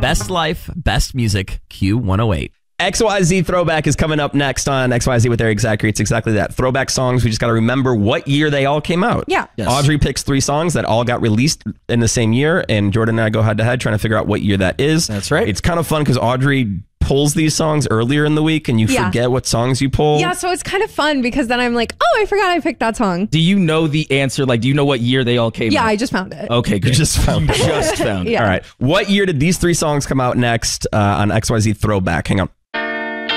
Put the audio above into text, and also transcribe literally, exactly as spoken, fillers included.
Best Life, Best Music, Q one oh eight. X Y Z Throwback is coming up next on X Y Z with Eric Zachary. It's exactly that. Throwback songs. We just got to remember what year they all came out. Yeah. Yes. Audrey picks three songs that all got released in the same year, and Jordan and I go head to head trying to figure out what year that is. That's right. It's kind of fun because Audrey pulls these songs earlier in the week and you Yeah. forget what songs you pull. Yeah, so it's kind of fun because then I'm like, oh, I forgot I picked that song. Do you know the answer? Like, do you know what year they all came Yeah, out? I just found it. Okay, You good. just found it. Just found it. Yeah. All right. What year did these three songs come out next uh, on X Y Z Throwback? Hang on.